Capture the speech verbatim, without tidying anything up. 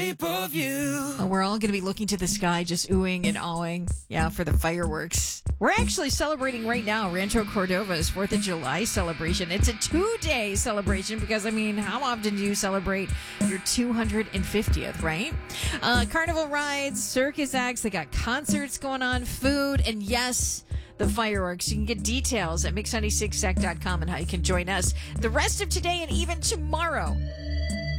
shape of you. Oh, we're all going to be looking to the sky, just oohing and awing. Yeah, for the fireworks. We're actually celebrating right now Rancho Cordova's fourth of July celebration. It's a two-day celebration because, I mean, how often do you celebrate your two hundred fiftieth, right? Uh, carnival rides, circus acts, they got concerts going on, food, and yes, the fireworks. You can get details at mix ninety-six sec dot com and how you can join us the rest of today and even tomorrow.